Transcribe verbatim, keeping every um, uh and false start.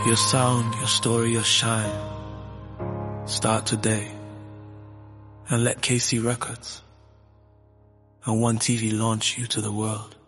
Your sound, your story, your shine. Start today and let K C Records and One T V launch you to the world.